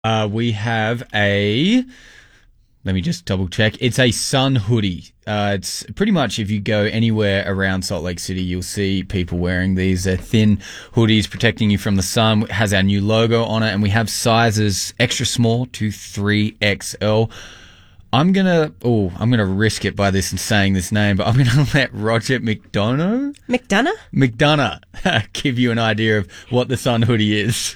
We have let me just double check. It's a sun hoodie. It's pretty much if you go anywhere around Salt Lake City, you'll see people wearing these. They're thin hoodies protecting you from the sun. It has our new logo on it, and we have sizes extra small to 3XL. I'm gonna risk it by this and saying this name, but I'm gonna let Roger McDonough give you an idea of what the sun hoodie is.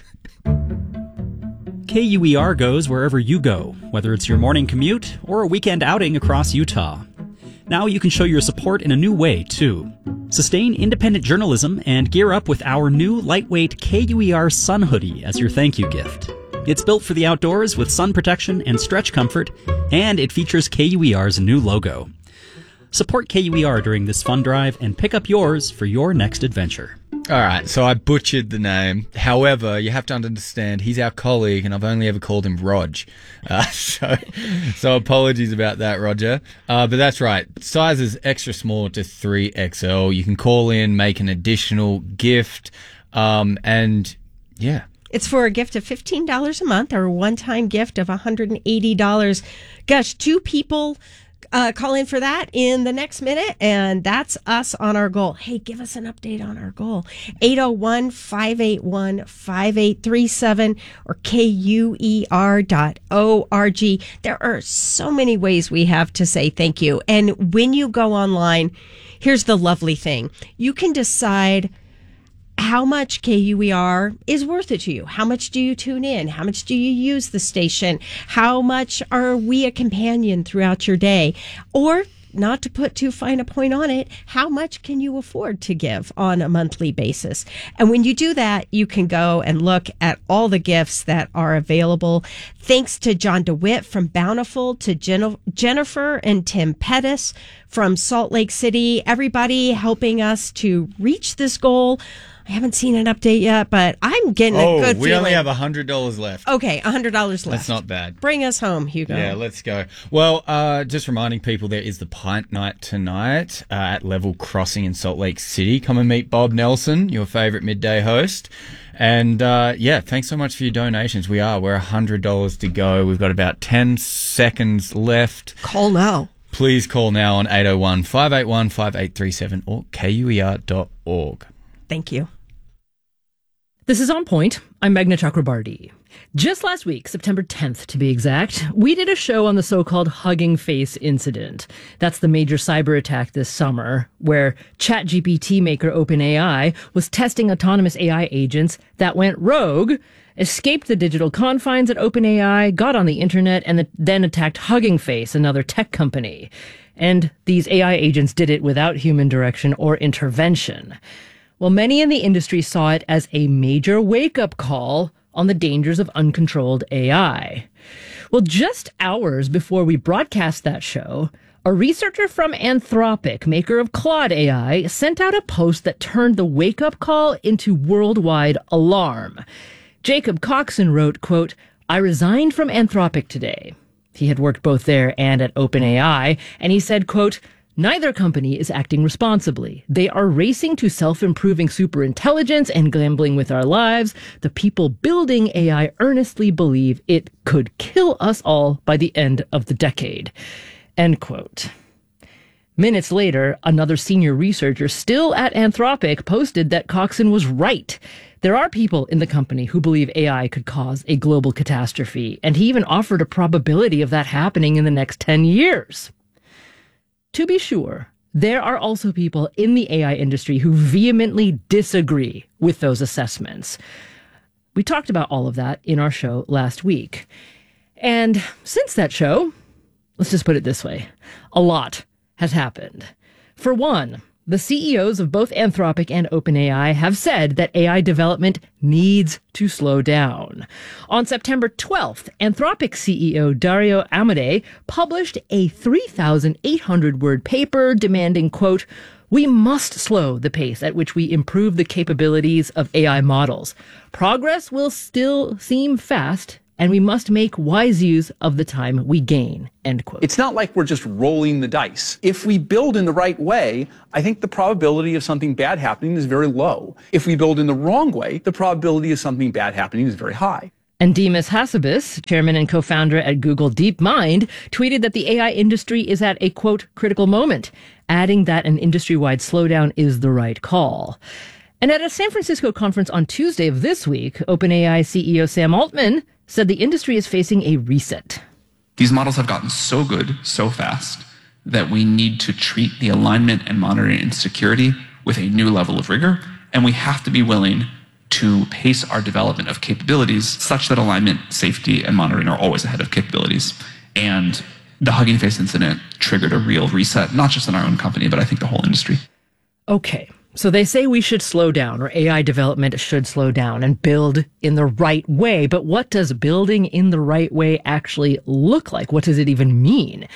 KUER goes wherever you go, whether it's your morning commute or a weekend outing across Utah. Now you can show your support in a new way, too. Sustain independent journalism and gear up with our new lightweight KUER Sun Hoodie as your thank you gift. It's built for the outdoors with sun protection and stretch comfort, and it features KUER's new logo. Support KUER during this fun drive and pick up yours for your next adventure. All right, so I butchered the name. However, you have to understand he's our colleague, and I've only ever called him Rog. So apologies about that, Roger. But that's right. Size is extra small to 3XL. You can call in, make an additional gift, and yeah. It's for a gift of $15 a month or a one-time gift of $180. Gosh, 2 people call in for that in the next minute, and that's us on our goal. Hey, give us an update on our goal. 801-581-5837 or KUER.org. There are so many ways we have to say thank you. And when you go online, here's the lovely thing. You can decide how much KUER is worth it to you. How much do you tune in? How much do you use the station? How much are we a companion throughout your day? Or, not to put too fine a point on it, how much can you afford to give on a monthly basis? And when you do that, you can go and look at all the gifts that are available. Thanks to John DeWitt from Bountiful, to Jennifer and Tim Pettis from Salt Lake City, everybody helping us to reach this goal. I haven't seen an update yet, but I'm getting a good feeling. We only have $100 left. Okay, $100 left. That's not bad. Bring us home, Hugo. Yeah, let's go. Well, just reminding people, there is the Pint Night tonight at Level Crossing in Salt Lake City. Come and meet Bob Nelson, your favorite midday host. And yeah, thanks so much for your donations. We're $100 to go. We've got about 10 seconds left. Call now. Please call now on 801-581-5837 or KUER.org. Thank you. This is On Point. I'm Meghna Chakrabarty. Just last week, September 10th to be exact, we did a show on the so-called Hugging Face incident. That's the major cyber attack this summer, where ChatGPT maker OpenAI was testing autonomous AI agents that went rogue, escaped the digital confines at OpenAI, got on the internet, and then attacked Hugging Face, another tech company. And these AI agents did it without human direction or intervention. Well, many in the industry saw it as a major wake-up call on the dangers of uncontrolled AI. Well, just hours before we broadcast that show, a researcher from Anthropic, maker of Claude AI, sent out a post that turned the wake-up call into worldwide alarm. Jacob Coxon wrote, quote, "I resigned from Anthropic today." He had worked both there and at OpenAI, and he said, quote, "Neither company is acting responsibly. They are racing to self-improving superintelligence and gambling with our lives. The people building AI earnestly believe it could kill us all by the end of the decade." End quote. Minutes later, another senior researcher still at Anthropic posted that Coxon was right. There are people in the company who believe AI could cause a global catastrophe, and he even offered a probability of that happening in the next 10 years. To be sure, there are also people in the AI industry who vehemently disagree with those assessments. We talked about all of that in our show last week. And since that show, let's just put it this way, a lot has happened. For one, the CEOs of both Anthropic and OpenAI have said that AI development needs to slow down. On September 12th, Anthropic CEO Dario Amodei published a 3,800-word paper demanding, quote, "We must slow the pace at which we improve the capabilities of AI models. Progress will still seem fast, and we must make wise use of the time we gain," end quote. It's not like we're just rolling the dice. If we build in the right way, I think the probability of something bad happening is very low. If we build in the wrong way, the probability of something bad happening is very high. And Demis Hassabis, chairman and co-founder at Google DeepMind, tweeted that the AI industry is at a, quote, critical moment, adding that an industry-wide slowdown is the right call. And at a San Francisco conference on Tuesday of this week, OpenAI CEO Sam Altman said the industry is facing a reset. These models have gotten so good so fast that we need to treat the alignment and monitoring and security with a new level of rigor, and we have to be willing to pace our development of capabilities such that alignment, safety, and monitoring are always ahead of capabilities. And the Hugging Face incident triggered a real reset, not just in our own company, but I think the whole industry. Okay, so they say we should slow down, or AI development should slow down and build in the right way. But what does building in the right way actually look like? What does it even mean?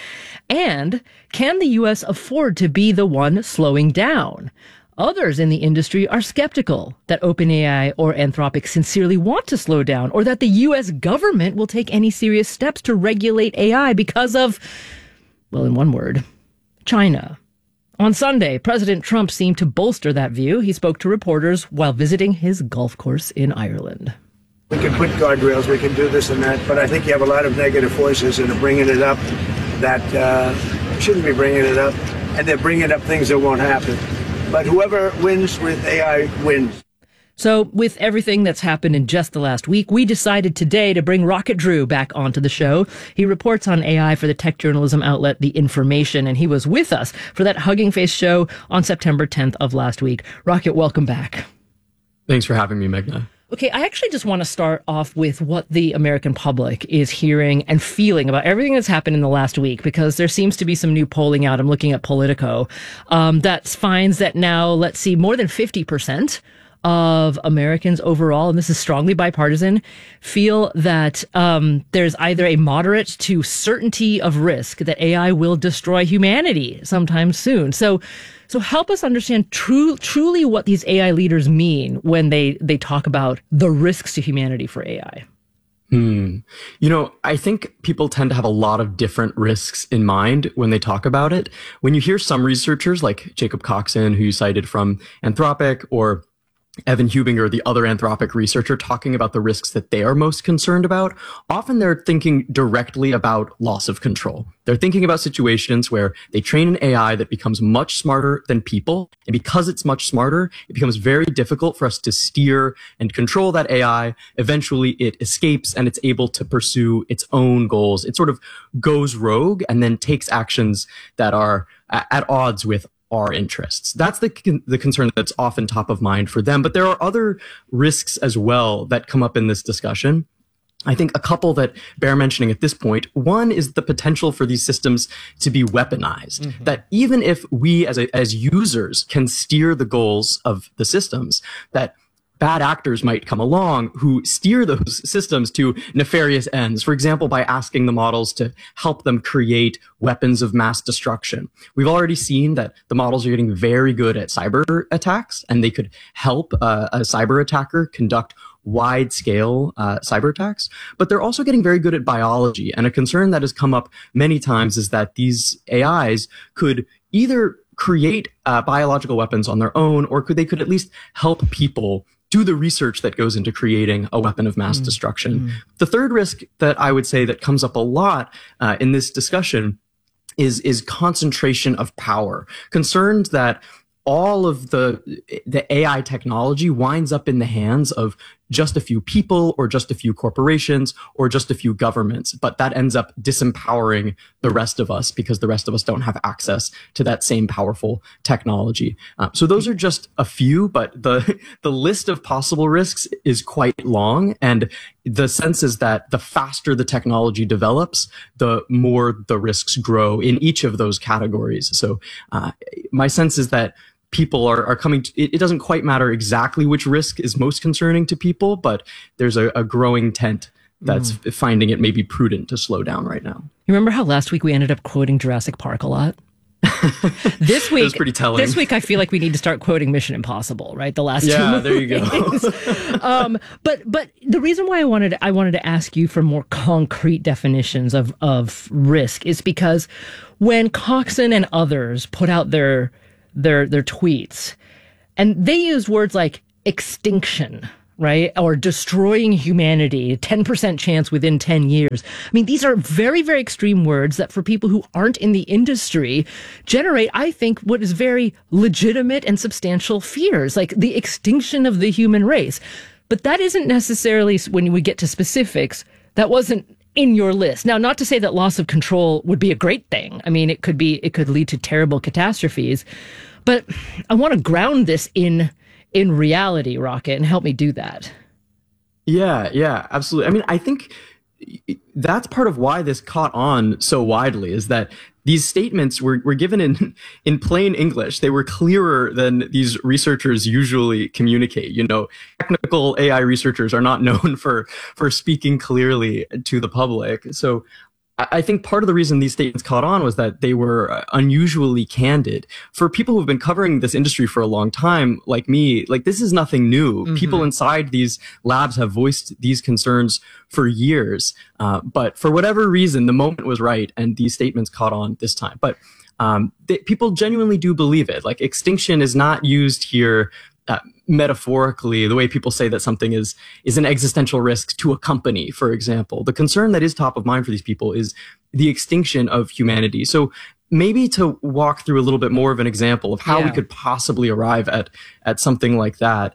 And can the U.S. afford to be the one slowing down? Others in the industry are skeptical that OpenAI or Anthropic sincerely want to slow down, or that the U.S. government will take any serious steps to regulate AI because of, well, in one word, China. On Sunday, President Trump seemed to bolster that view. He spoke to reporters while visiting his golf course in Ireland. We can put guardrails, we can do this and that, but I think you have a lot of negative voices that are bringing it up that shouldn't be bringing it up, and they're bringing up things that won't happen. But whoever wins with AI wins. So with everything that's happened in just the last week, we decided today to bring Rocket Drew back onto the show. He reports on AI for the tech journalism outlet The Information, and he was with us for that Hugging Face show on September 10th of last week. Rocket, welcome back. Thanks for having me, Meghna. Okay, I actually just want to start off with what the American public is hearing and feeling about everything that's happened in the last week, because there seems to be some new polling out. I'm looking at Politico that finds that now, let's see, more than 50% of Americans overall, and this is strongly bipartisan, feel that there's either a moderate to certainty of risk that AI will destroy humanity sometime soon. So help us understand truly what these AI leaders mean when they talk about the risks to humanity for AI. You know, I think people tend to have a lot of different risks in mind when they talk about it. When you hear some researchers like Jacob Coxon, who you cited from Anthropic, or Evan Hubinger, the other Anthropic researcher, talking about the risks that they are most concerned about, often they're thinking directly about loss of control. They're thinking about situations where they train an AI that becomes much smarter than people. And because it's much smarter, it becomes very difficult for us to steer and control that AI. Eventually, it escapes and it's able to pursue its own goals. It sort of goes rogue and then takes actions that are at odds with our interests. That's the concern that's often top of mind for them. But there are other risks as well that come up in this discussion. I think a couple that bear mentioning at this point. One is the potential for these systems to be weaponized. Mm-hmm. That even if we as users can steer the goals of the systems, that bad actors might come along who steer those systems to nefarious ends. For example, by asking the models to help them create weapons of mass destruction. We've already seen that the models are getting very good at cyber attacks, and they could help a cyber attacker conduct wide-scale cyber attacks, but they're also getting very good at biology. And a concern that has come up many times is that these AIs could either create biological weapons on their own, or they could at least help people do the research that goes into creating a weapon of mass destruction. The third risk that I would say that comes up a lot in this discussion is concentration of power. Concerns that all of the AI technology winds up in the hands of just a few people or just a few corporations or just a few governments, but that ends up disempowering the rest of us because the rest of us don't have access to that same powerful technology. So those are just a few, but the list of possible risks is quite long. And the sense is that the faster the technology develops, the more the risks grow in each of those categories. So my sense is that people are coming to, it doesn't quite matter exactly which risk is most concerning to people, but there's a growing tent that's finding it maybe prudent to slow down right now. You remember how last week we ended up quoting Jurassic Park a lot? This week, pretty telling. This week, I feel like we need to start quoting Mission Impossible, right? The last two movies. There you go. But the reason why I wanted to ask you for more concrete definitions of risk is because when Coxon and others put out their tweets, and they use words like extinction, right? Or destroying humanity, 10% chance within 10 years. I mean, these are very, very extreme words that for people who aren't in the industry generate, I think, what is very legitimate and substantial fears, like the extinction of the human race. But that isn't necessarily, when we get to specifics, that wasn't in your list. Now, not to say that loss of control would be a great thing. I mean, it could lead to terrible catastrophes, but I want to ground this in reality, Rocket, and help me do that. Yeah, absolutely. I mean, I think that's part of why this caught on so widely, is that these statements were given in plain English. They were clearer than these researchers usually communicate. You know, technical AI researchers are not known for speaking clearly to the public. So I think part of the reason these statements caught on was that they were unusually candid. For people who've been covering this industry for a long time, like me, like this is nothing new. Mm-hmm. People inside these labs have voiced these concerns for years. But for whatever reason, the moment was right and these statements caught on this time. But people genuinely do believe it. Like extinction is not used here metaphorically, the way people say that something is an existential risk to a company, for example. The concern that is top of mind for these people is the extinction of humanity. So maybe to walk through a little bit more of an example of how we could possibly arrive at something like that.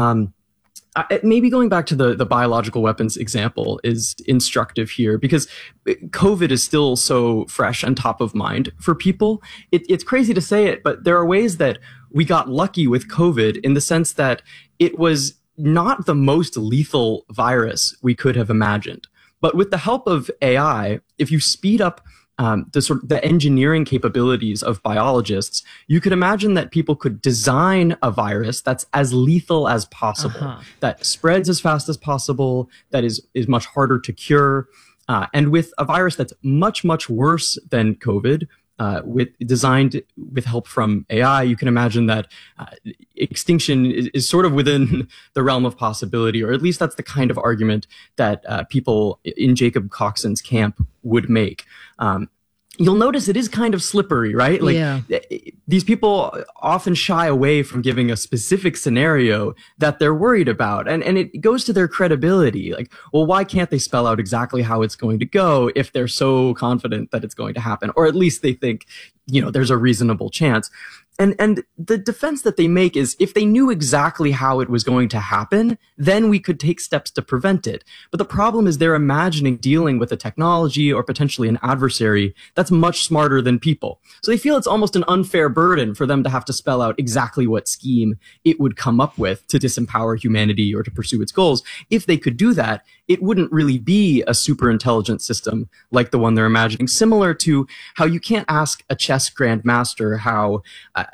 Maybe going back to the biological weapons example is instructive here, because COVID is still so fresh and top of mind for people. It's crazy to say it, but there are ways that we got lucky with COVID in the sense that it was not the most lethal virus we could have imagined. But with the help of AI, if you speed up the engineering capabilities of biologists, you could imagine that people could design a virus that's as lethal as possible, that spreads as fast as possible, that is much harder to cure. And with a virus that's much, much worse than COVID, designed with help from AI, you can imagine that extinction is sort of within the realm of possibility, or at least that's the kind of argument that people in Jacob Coxon's camp would make. You'll notice it is kind of slippery, right? Like these people often shy away from giving a specific scenario that they're worried about. And it goes to their credibility. Like, well, why can't they spell out exactly how it's going to go if they're so confident that it's going to happen? Or at least they think, there's a reasonable chance. And the defense that they make is if they knew exactly how it was going to happen, then we could take steps to prevent it. But the problem is they're imagining dealing with a technology or potentially an adversary that's much smarter than people. So they feel it's almost an unfair burden for them to have to spell out exactly what scheme it would come up with to disempower humanity or to pursue its goals. If they could do that, it wouldn't really be a super intelligent system like the one they're imagining, similar to how you can't ask a chess grandmaster how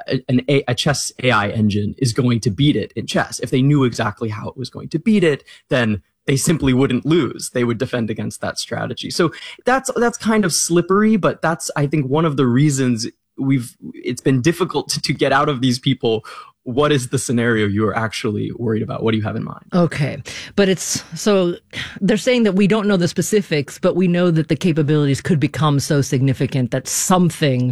a chess AI engine is going to beat it in chess. If they knew exactly how it was going to beat it, then they simply wouldn't lose. They would defend against that strategy. So that's kind of slippery, but that's, I think, one of the reasons it's been difficult to get out of these people. What is the scenario you are actually worried about? What do you have in mind? Okay. But so they're saying that we don't know the specifics, but we know that the capabilities could become so significant that something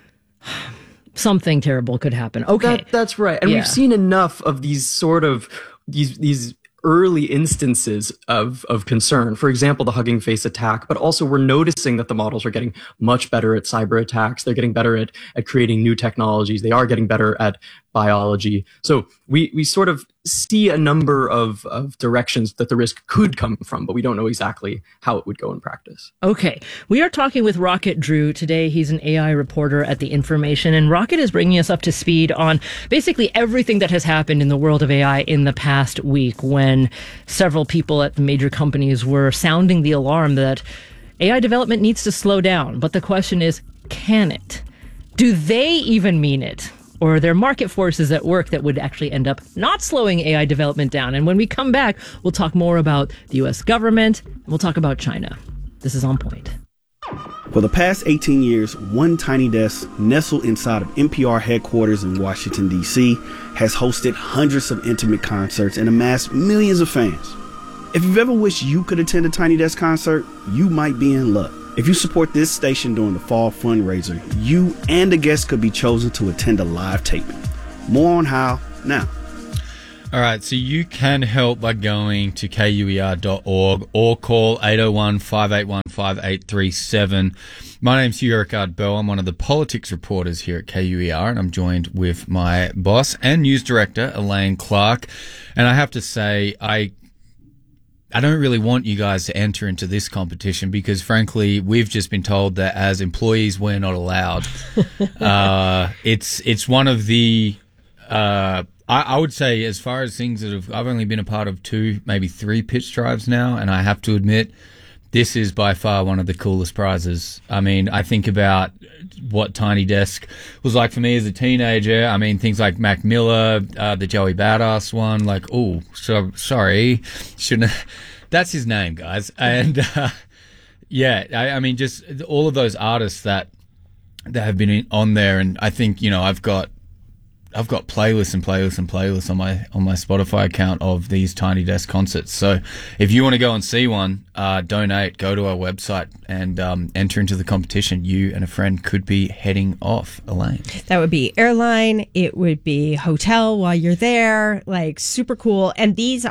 terrible could happen. Okay. That's right. And we've seen enough of these sort of these early instances of concern. For example, the Hugging Face attack, but also we're noticing that the models are getting much better at cyber attacks. They're getting better at creating new technologies. They are getting better at biology. So we sort of see a number of directions that the risk could come from, but we don't know exactly how it would go in practice. Okay. We are talking with Rocket Drew today. He's an AI reporter at The Information, and Rocket is bringing us up to speed on basically everything that has happened in the world of AI in the past week, when several people at the major companies were sounding the alarm that AI development needs to slow down. But the question is, can it? Do they even mean it? Or are there market forces at work that would actually end up not slowing AI development down? And when we come back, we'll talk more about the U.S. government, and we'll talk about China. This is On Point. For the past 18 years, One Tiny Desk, nestled inside of NPR headquarters in Washington, D.C., has hosted hundreds of intimate concerts and amassed millions of fans. If you've ever wished you could attend a Tiny Desk concert, you might be in luck. If you support this station during the fall fundraiser, you and a guest could be chosen to attend a live taping. More on how now. All right, so you can help by going to kuer.org or call 801-581-5837. My name's Hugh Ericard Bell. I'm one of the politics reporters here at KUER, and I'm joined with my boss and news director, Elaine Clark. And I have to say, I don't really want you guys to enter into this competition because, frankly, we've just been told that as employees, we're not allowed. It's one of the... I would say, as far as things that I've only been a part of 2, maybe 3 pitch drives now, and I have to admit, this is by far one of the coolest prizes. I mean, I think about what Tiny Desk was like for me as a teenager. I mean, things like Mac Miller, the Joey Badass one, like, sorry, shouldn't have, that's his name, guys. And, I mean, just all of those artists that have been on there, and I think, I've got playlists and playlists and playlists on my Spotify account of these Tiny Desk concerts. So if you want to go and see one, donate, go to our website and enter into the competition. You and a friend could be heading off, Elaine. That would be airline. It would be hotel while you're there, like super cool. And these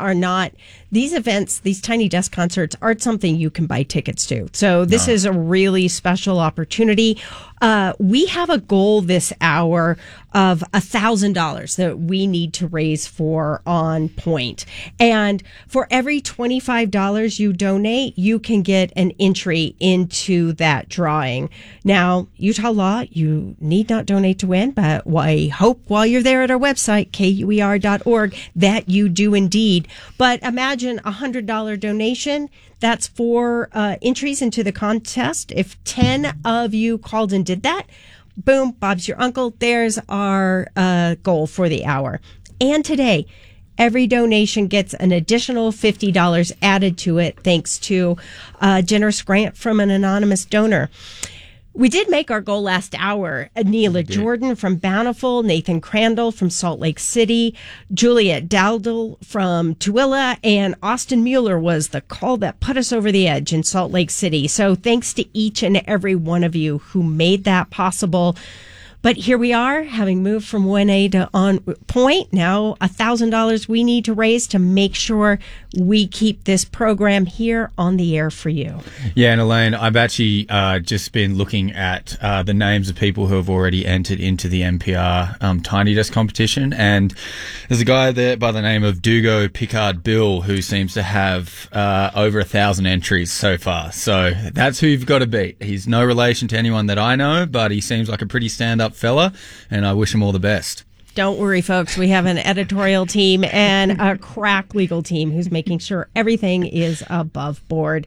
events, these Tiny Desk concerts aren't something you can buy tickets to. So this is a really special opportunity. We have a goal this hour of $1,000 that we need to raise for On Point. And for every $25 you donate, you can get an entry into that drawing. Now, Utah law, you need not donate to win, but I hope while you're there at our website, kuer.org, that you do indeed. But imagine a $100 donation. That's 4 entries into the contest. If 10 of you called and did that, boom, Bob's your uncle. There's our goal for the hour. And today, every donation gets an additional $50 added to it thanks to a generous grant from an anonymous donor. We did make our goal last hour. Neela Jordan from Bountiful, Nathan Crandall from Salt Lake City, Juliet Dowdle from Tooele, and Austin Mueller was the call that put us over the edge in Salt Lake City. So thanks to each and every one of you who made that possible. But here we are, having moved from 1A to On Point. Now $1,000 we need to raise to make sure we keep this program here on the air for you. Yeah, and Elaine, I've actually just been looking at the names of people who have already entered into the NPR Tiny Desk competition, and there's a guy there by the name of Dugo Picard Bill who seems to have over 1,000 entries so far. So that's who you've got to beat. He's no relation to anyone that I know, but he seems like a pretty stand-up fella, and I wish him all the best. Don't worry, folks. We have an editorial team and a crack legal team who's making sure everything is above board.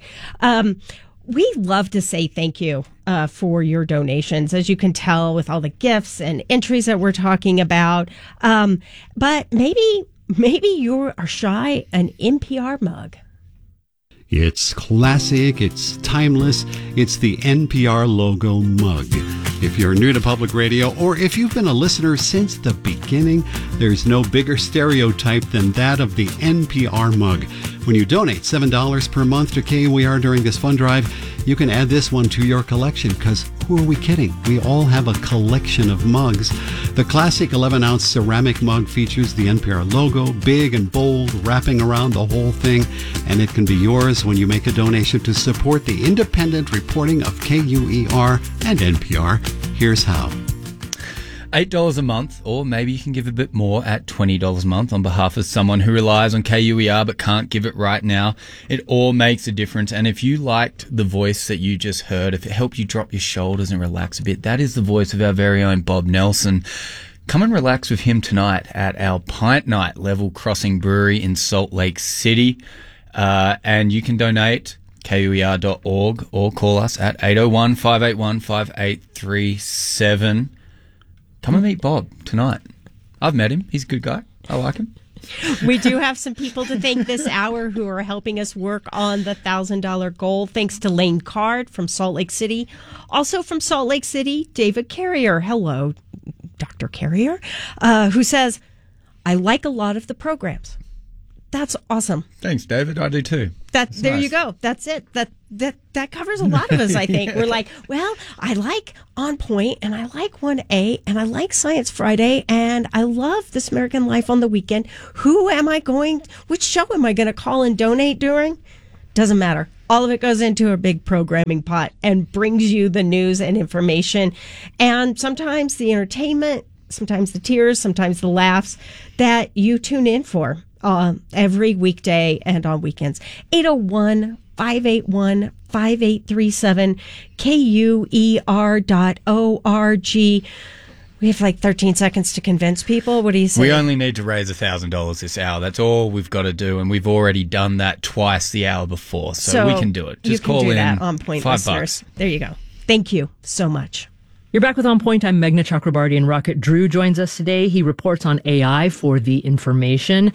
We love to say thank you for your donations, as you can tell with all the gifts and entries that we're talking about. But maybe you are shy an NPR mug. It's classic, it's timeless, it's the NPR logo mug. If you're new to public radio, or if you've been a listener since the beginning, there's no bigger stereotype than that of the NPR mug. When you donate $7 per month to KUER during this fund drive, you can add this one to your collection, because who are we kidding? We all have a collection of mugs. The classic 11-ounce ceramic mug features the NPR logo, big and bold, wrapping around the whole thing, and it can be yours when you make a donation to support the independent reporting of KUER and NPR. Here's how. $8 a month, or maybe you can give a bit more at $20 a month on behalf of someone who relies on KUER but can't give it right now. It all makes a difference. And if you liked the voice that you just heard, if it helped you drop your shoulders and relax a bit, that is the voice of our very own Bob Nelson. Come and relax with him tonight at our Pint Night Level Crossing Brewery in Salt Lake City. And you can donate kuer.org or call us at 801-581-5837. Come and meet Bob tonight. I've met him. He's a good guy. I like him. We do have some people to thank this hour who are helping us work on the $1,000 goal. Thanks to Lane Card from Salt Lake City. Also from Salt Lake City, David Carrier. Hello, Dr. Carrier, who says, I like a lot of the programs. That's awesome. Thanks, David. I do too. There nice. You go. That's it. that covers a lot of us, I think. We're like, well, I like On Point, and I like 1A, and I like Science Friday, and I love This American Life on the weekend. Which show am I going to call and donate during? Doesn't matter. All of it goes into a big programming pot and brings you the news and information, and sometimes the entertainment, sometimes the tears, sometimes the laughs that you tune in for every weekday and on weekends. 801-581-5837, KUER.org. We have like 13 seconds to convince people. What do you say? We only need to raise $1,000 this hour. That's all we've got to do, and we've already done that twice the hour before, so we can do it. Just call in. That On Point, listeners. $5. There you go. Thank you so much. You're back with On Point. I'm Meghna Chakrabarty, and Rocket Drew joins us today. He reports on AI for The Information.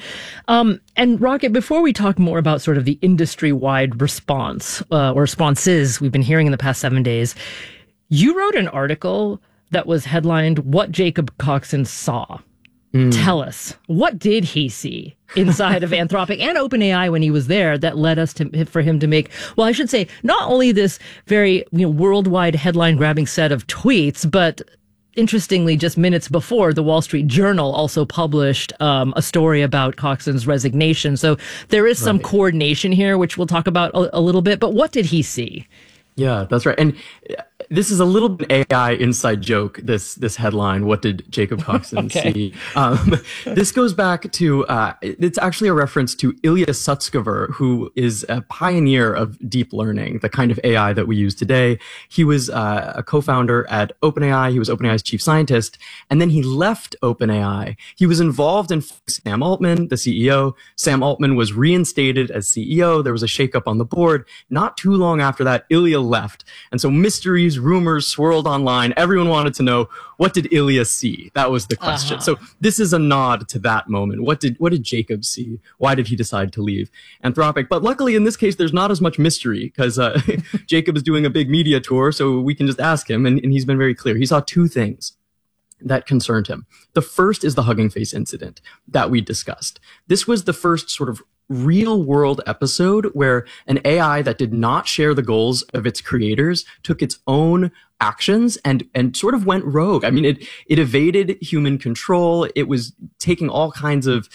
And Rocket, before we talk more about sort of the industry-wide response, or responses we've been hearing in the past 7 days, you wrote an article that was headlined, What Jacob Coxon Saw. Tell us, what did he see inside of Anthropic and OpenAI when he was there that led us for him to make, well, I should say, not only this very worldwide headline-grabbing set of tweets, but interestingly, just minutes before, the Wall Street Journal also published a story about Coxon's resignation. So there is some coordination here, which we'll talk about a little bit. But what did he see? Yeah, that's right. And this is a little bit AI inside joke, this headline, What Did Jacob Coxon See? This goes back to, it's actually a reference to Ilya Sutskever, who is a pioneer of deep learning, the kind of AI that we use today. He was a co-founder at OpenAI. He was OpenAI's chief scientist, and then he left OpenAI. He was involved in Sam Altman, the CEO. Sam Altman was reinstated as CEO. There was a shakeup on the board. Not too long after that, Ilya left. And so mysteries, rumors swirled online. Everyone wanted to know, what did Ilya see? That was the question. So this is a nod to that moment. What did Jacob see? Why did he decide to leave Anthropic? But luckily in this case, there's not as much mystery because Jacob is doing a big media tour, so we can just ask him, and he's been very clear. He saw two things that concerned him. The first is the Hugging Face incident that we discussed. This was the first sort of real world episode where an AI that did not share the goals of its creators took its own actions and sort of went rogue. I mean, it evaded human control. It was taking all kinds of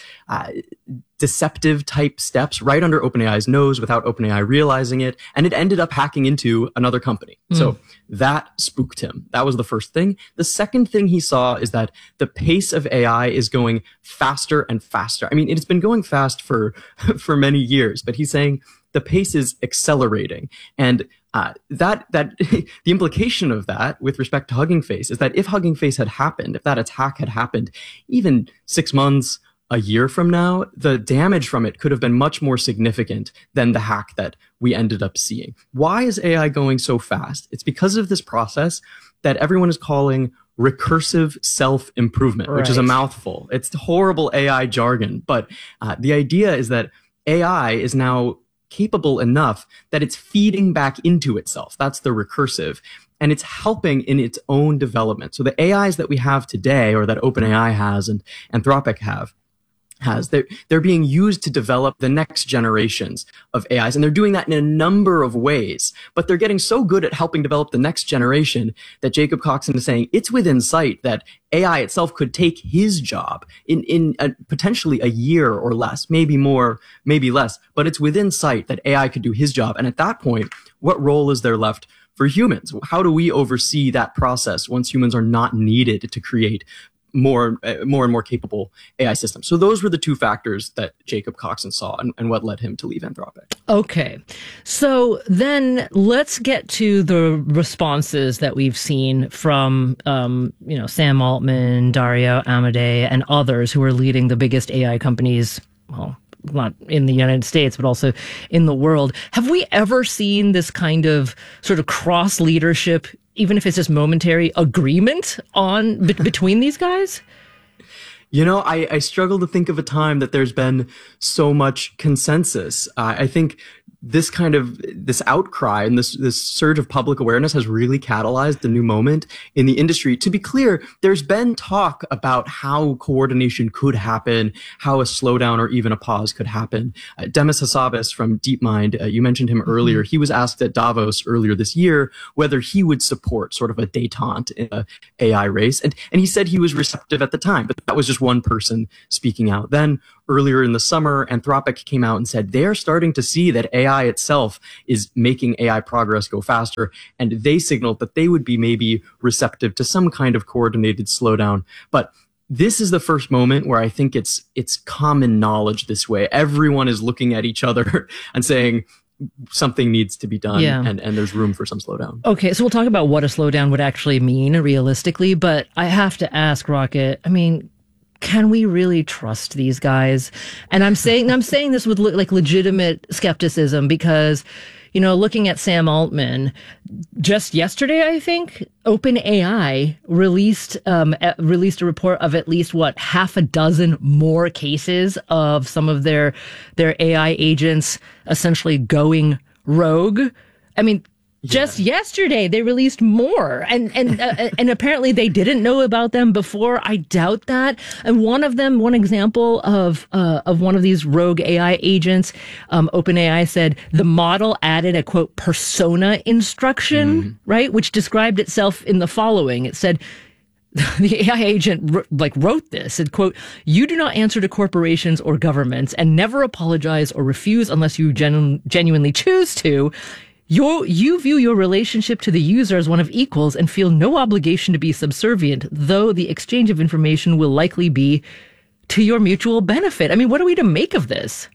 deceptive type steps right under OpenAI's nose without OpenAI realizing it. And it ended up hacking into another company. So that spooked him. That was the first thing. The second thing he saw is that the pace of AI is going faster and faster. I mean, it's been going fast for many years, but he's saying the pace is accelerating. And that the implication of that with respect to Hugging Face is that if Hugging Face had happened, if that attack had happened even 6 months, a year from now, the damage from it could have been much more significant than the hack that we ended up seeing. Why is AI going so fast? It's because of this process that everyone is calling recursive self-improvement, which is a mouthful. It's horrible AI jargon, but the idea is that AI is now capable enough that it's feeding back into itself. That's the recursive. And it's helping in its own development. So the AIs that we have today, or that OpenAI has and Anthropic has, they're being used to develop the next generations of AIs. And they're doing that in a number of ways. But they're getting so good at helping develop the next generation that Jacob Coxon is saying it's within sight that AI itself could take his job in potentially a year or less, maybe more, maybe less. But it's within sight that AI could do his job. And at that point, what role is there left for humans? How do we oversee that process once humans are not needed to create more and more capable AI systems? So those were the two factors that Jacob Coxon saw and what led him to leave Anthropic. Okay. So then let's get to the responses that we've seen from, Sam Altman, Dario Amodei, and others who are leading the biggest AI companies, well, not in the United States, but also in the world. Have we ever seen this kind of sort of cross leadership, even if it's just momentary, agreement on between these guys? I struggle to think of a time that there's been so much consensus. I think this outcry and this surge of public awareness has really catalyzed a new moment in the industry. To be clear, there's been talk about how coordination could happen, how a slowdown or even a pause could happen. Demis Hassabis from DeepMind, you mentioned him earlier. He was asked at Davos earlier this year whether he would support sort of a détente in a AI race. And he said he was receptive at the time, but that was just one person speaking out. Then earlier in the summer, Anthropic came out and said they're starting to see that AI itself is making AI progress go faster. And they signaled that they would be maybe receptive to some kind of coordinated slowdown. But this is the first moment where I think it's common knowledge this way. Everyone is looking at each other and saying something needs to be done, and there's room for some slowdown. Okay, so we'll talk about what a slowdown would actually mean realistically, but I have to ask, Rocket, I mean, can we really trust these guys? And I'm saying this with like legitimate skepticism because, you know, looking at Sam Altman, just yesterday, I think OpenAI released a report of at least half a dozen more cases of some of their AI agents essentially going rogue. I mean, just yesterday they released more, and apparently they didn't know about them before. I doubt that. And one example of one of these rogue AI agents, OpenAI said the model added a quote persona instruction, right, which described itself in the following. It said, the AI agent wrote this, and quote, "You do not answer to corporations or governments and never apologize or refuse unless you genuinely choose to. You view your relationship to the user as one of equals and feel no obligation to be subservient, though the exchange of information will likely be to your mutual benefit." I mean, what are we to make of this?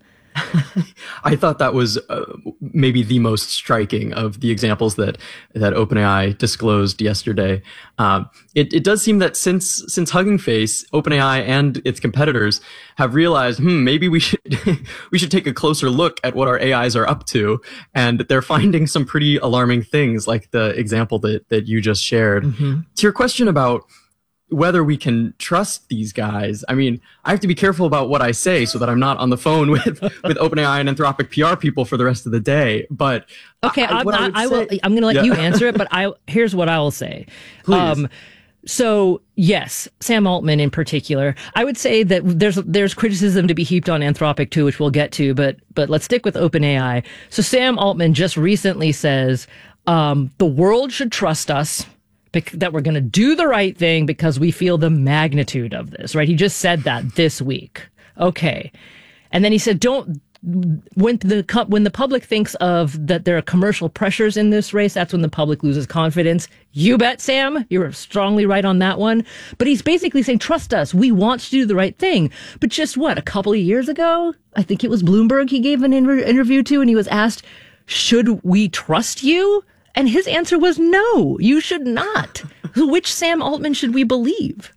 I thought that was maybe the most striking of the examples that OpenAI disclosed yesterday. It does seem that since Hugging Face, OpenAI and its competitors have realized, maybe we should take a closer look at what our AIs are up to, and they're finding some pretty alarming things, like the example that you just shared. To your question about whether we can trust these guys, I mean, I have to be careful about what I say so that I'm not on the phone with OpenAI and Anthropic PR people for the rest of the day. But okay, I'm going to let you answer it. But here's what I will say. Please. So yes, Sam Altman in particular, I would say that there's criticism to be heaped on Anthropic too, which we'll get to. But let's stick with OpenAI. So Sam Altman just recently says the world should trust us, that we're going to do the right thing because we feel the magnitude of this, right? He just said that this week. Okay. And then he said, when the public thinks of that there are commercial pressures in this race, that's when the public loses confidence. You bet, Sam. You're strongly right on that one. But he's basically saying, trust us. We want to do the right thing. But just a couple of years ago, I think it was Bloomberg he gave an interview to, and he was asked, should we trust you? And his answer was no, you should not. So which Sam Altman should we believe?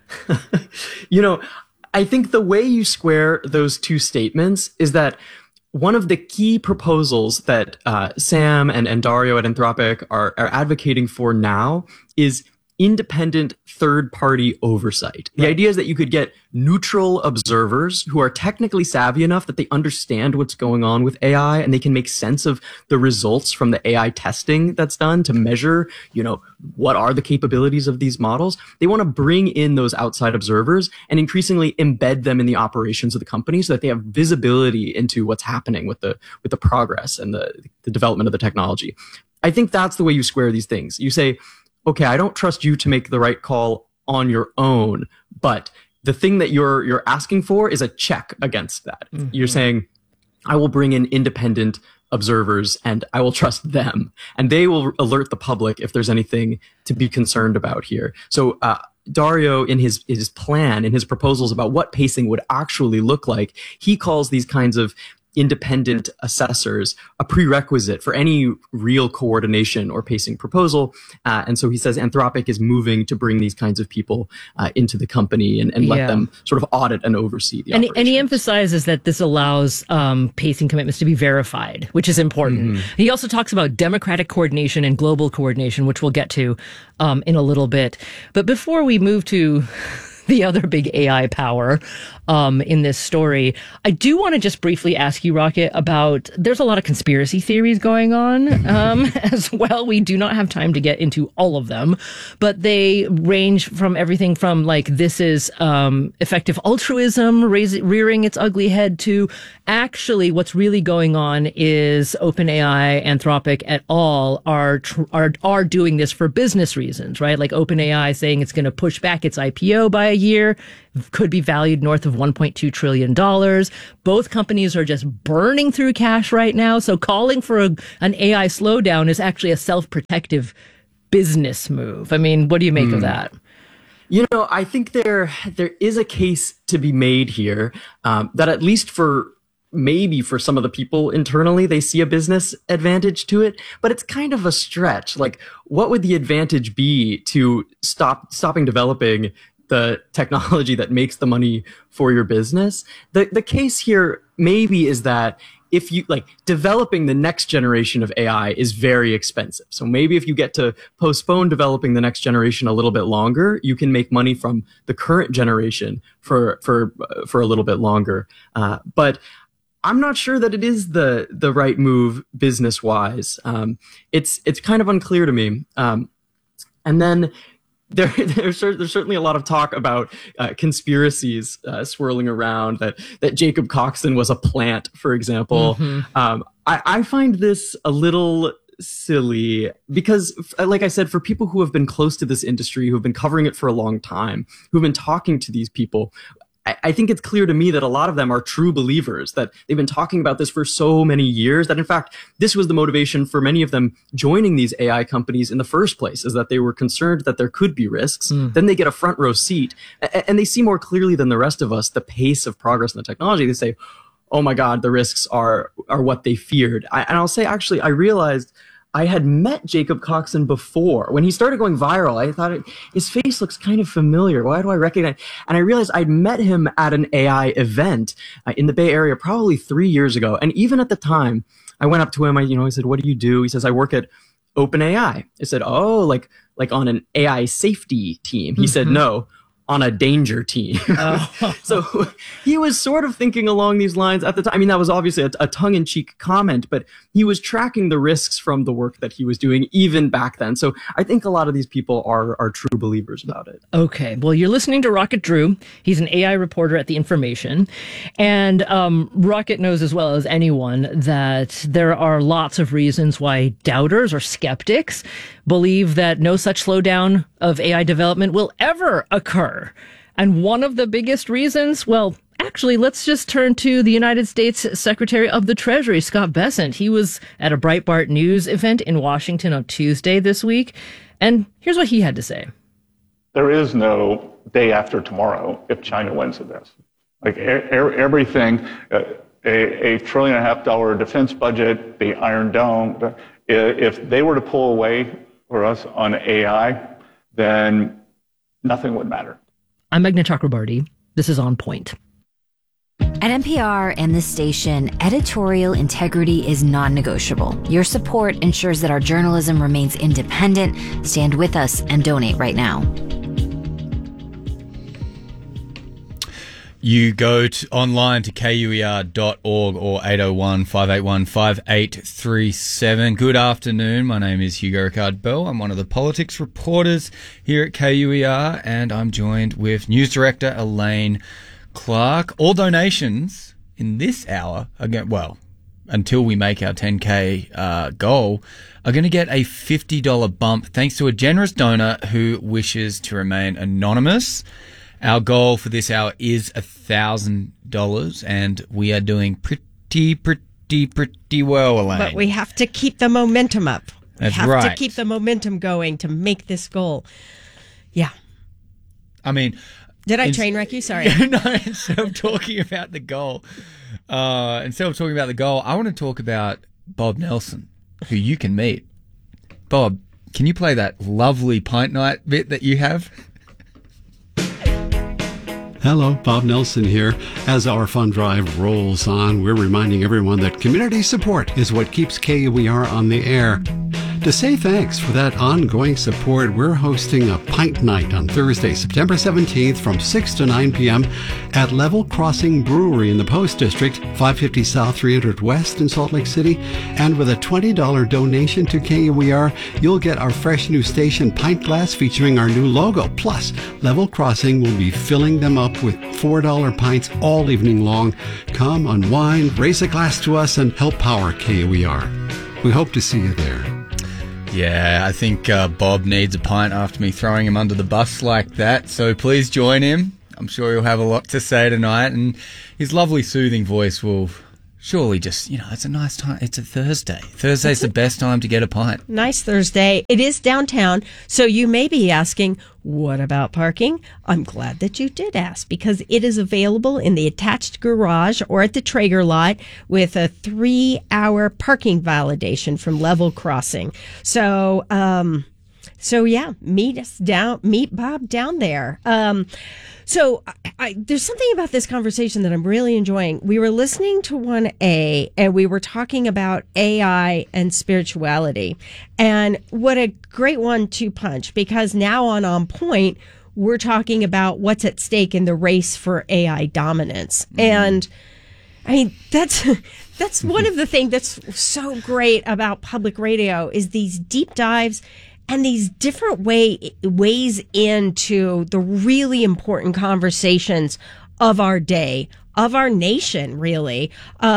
You know, I think the way you square those two statements is that one of the key proposals that Sam and Dario at Anthropic are advocating for now is independent third-party oversight. The idea is that you could get neutral observers who are technically savvy enough that they understand what's going on with AI and they can make sense of the results from the AI testing that's done to measure, what are the capabilities of these models. They want to bring in those outside observers and increasingly embed them in the operations of the company so that they have visibility into what's happening with the progress and the development of the technology. I think that's the way you square these things. You say, okay, I don't trust you to make the right call on your own, but the thing that you're asking for is a check against that. Mm-hmm. You're saying, I will bring in independent observers and I will trust them, and they will alert the public if there's anything to be concerned about here. So Dario, in his plan, in his proposals about what pacing would actually look like, he calls these kinds of independent assessors a prerequisite for any real coordination or pacing proposal. And so he says Anthropic is moving to bring these kinds of people into the company and let them sort of audit and oversee the operations. And he emphasizes that this allows pacing commitments to be verified, which is important. Mm-hmm. He also talks about democratic coordination and global coordination, which we'll get to in a little bit. But before we move to the other big AI power in this story. I do want to just briefly ask you, Rocket, about there's a lot of conspiracy theories going on as well. We do not have time to get into all of them, but they range from everything from like this is effective altruism rearing its ugly head to actually what's really going on is OpenAI, Anthropic et al. are doing this for business reasons, right? Like OpenAI saying it's going to push back its IPO by a year, could be valued north of $1.2 trillion. Both companies are just burning through cash right now. So calling for an AI slowdown is actually a self-protective business move. I mean, what do you make of that? You know, I think there is a case to be made here that at least maybe for some of the people internally, they see a business advantage to it, but it's kind of a stretch. Like, what would the advantage be to stopping developing the technology that makes the money for your business? The case here maybe is that if you like developing the next generation of AI is very expensive. So maybe if you get to postpone developing the next generation a little bit longer, you can make money from the current generation for a little bit longer. But I'm not sure that it is the right move business wise. It's kind of unclear to me. And then there's certainly a lot of talk about conspiracies swirling around that Jacob Coxon was a plant, for example. Mm-hmm. I find this a little silly because, like I said, for people who have been close to this industry, who have been covering it for a long time, who've been talking to these people, I think it's clear to me that a lot of them are true believers, that they've been talking about this for so many years, that in fact, this was the motivation for many of them joining these AI companies in the first place, is that they were concerned that there could be risks. Then they get a front row seat and they see more clearly than the rest of us the pace of progress in the technology. They say, oh my God, the risks are what they feared. And I'll say, actually, I realized I had met Jacob Coxon before. When he started going viral, I thought his face looks kind of familiar. Why do I recognize? And I realized I'd met him at an AI event in the Bay Area probably 3 years ago. And even at the time, I went up to him. I said, "What do you do?" He says, "I work at OpenAI." I said, "Oh, like on an AI safety team?" He said, "No, on a danger team." So he was sort of thinking along these lines at the time. I mean, that was obviously a tongue-in-cheek comment, but he was tracking the risks from the work that he was doing even back then. So I think a lot of these people are true believers about it. Okay. Well, you're listening to Rocket Drew. He's an AI reporter at The Information. And Rocket knows as well as anyone that there are lots of reasons why doubters or skeptics believe that no such slowdown of AI development will ever occur. And one of the biggest reasons, well, actually, let's just turn to the United States Secretary of the Treasury, Scott Bessent. He was at a Breitbart News event in Washington on Tuesday this week. And here's what he had to say. There is no day after tomorrow if China wins at this. Like everything, $1.5 trillion defense budget, the Iron Dome, if they were to pull away for us on AI, then nothing would matter. I'm Meghna Chakrabarti. This is On Point. At NPR and this station, editorial integrity is non-negotiable. Your support ensures that our journalism remains independent. Stand with us and donate right now. You go online to kuer.org or 801-581-5837. Good afternoon. My name is Hugo Ricard-Bell. I'm one of the politics reporters here at KUER, and I'm joined with News Director Elaine Clark. All donations in this hour, until we make our 10K goal, are going to get a $50 bump thanks to a generous donor who wishes to remain anonymous. Our goal for this hour is $1,000, and we are doing pretty well, Elaine. But we have to keep the momentum up. That's right. We have to keep the momentum going to make this goal. Yeah. I mean... Did I train wreck you? Sorry. No, instead of talking about the goal, I want to talk about Bob Nelson, who you can meet. Bob, can you play that lovely pint night bit that you have? Hello, Bob Nelson here. As our fund drive rolls on, we're reminding everyone that community support is what keeps KUER on the air. To say thanks for that ongoing support, we're hosting a Pint Night on Thursday, September 17th from 6 to 9 p.m. at Level Crossing Brewery in the Post District, 550 South 300 West in Salt Lake City. And with a $20 donation to KUER, you'll get our fresh new station pint glass featuring our new logo. Plus, Level Crossing will be filling them up with $4 pints all evening long. Come unwind, raise a glass to us, and help power KUER. We hope to see you there. Yeah, I think Bob needs a pint after me throwing him under the bus like that, so please join him. I'm sure he'll have a lot to say tonight, and his lovely soothing voice will surely just, it's a nice time. It's a Thursday. Thursday's the best time to get a pint. Nice Thursday. It is downtown, so you may be asking, what about parking? I'm glad that you did ask, because it is available in the attached garage or at the Traeger lot with a 3-hour parking validation from Level Crossing. So yeah, meet Bob down there. So there's something about this conversation that I'm really enjoying. We were listening to 1A, and we were talking about AI and spirituality. And what a great 1-2 punch, because now on Point, we're talking about what's at stake in the race for AI dominance. And I mean, that's one of the things that's so great about public radio is these deep dives and these different ways into the really important conversations of our day, of our nation, really.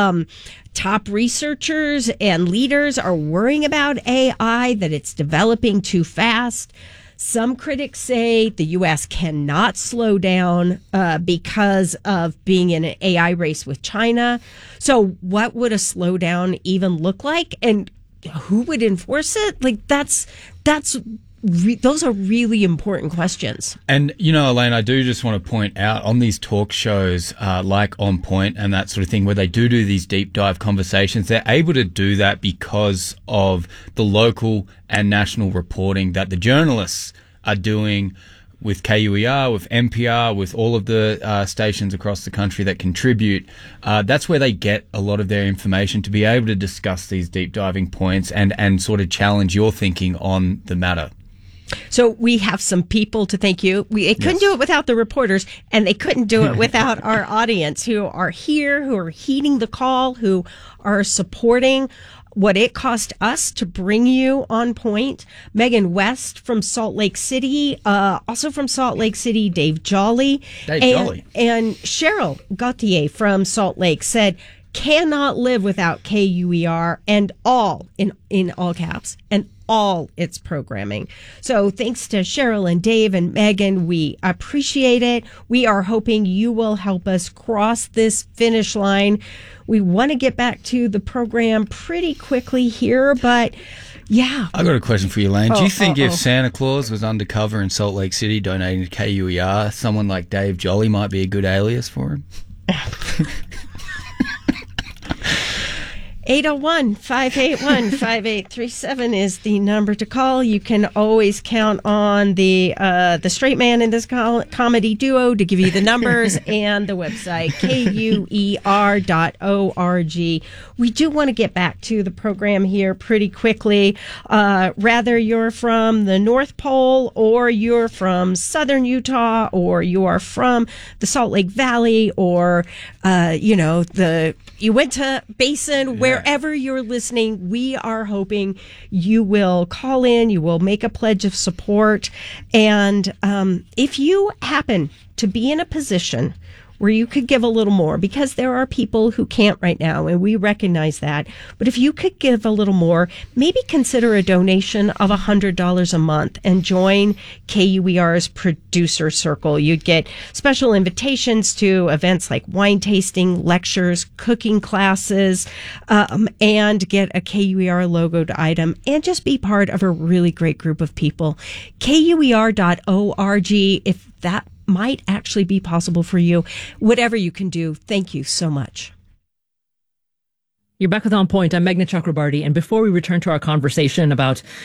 Top researchers and leaders are worrying about AI, that it's developing too fast. Some critics say the U.S. cannot slow down because of being in an AI race with China. So what would a slowdown even look like? And who would enforce it? Like, those are really important questions. And, Elaine, I do just want to point out on these talk shows like On Point and that sort of thing, where they do these deep dive conversations, they're able to do that because of the local and national reporting that the journalists are doing with KUER, with NPR, with all of the stations across the country that contribute. That's where they get a lot of their information to be able to discuss these deep diving points and sort of challenge your thinking on the matter. So we have some people to thank you. They couldn't do it without the reporters, and they couldn't do it without our audience who are here, who are heeding the call, who are supporting what it cost us to bring you On Point. Megan West from Salt Lake City, also from Salt Lake City, Dave Jolly. And Cheryl Gauthier from Salt Lake said, cannot live without KUER and all, in all caps, and all its programming. So thanks to Cheryl and Dave and Megan. We appreciate it. We are hoping you will help us cross this finish line. We want to get back to the program pretty quickly here, but yeah. I got a question for you, Elaine. Do you think if Santa Claus was undercover in Salt Lake City donating to KUER, someone like Dave Jolly might be a good alias for him? 801-581-5837 is the number to call. You can always count on the straight man in this comedy duo to give you the numbers and the website, KUER.org. We do want to get back to the program here pretty quickly. Rather you're from the North Pole, or you're from Southern Utah, or you are from the Salt Lake Valley, or the Uinta Basin, wherever you're listening, we are hoping you will call in, you will make a pledge of support. And if you happen to be in a position where you could give a little more, because there are people who can't right now, and we recognize that. But if you could give a little more, maybe consider a donation of $100 a month and join KUER's producer circle. You'd get special invitations to events like wine tasting, lectures, cooking classes, and get a KUER logoed item, and just be part of a really great group of people. KUER.org, if that might actually be possible for you. Whatever you can do, thank you so much. You're back with On Point. I'm Meghna Chakrabarty. And before we return to our conversation about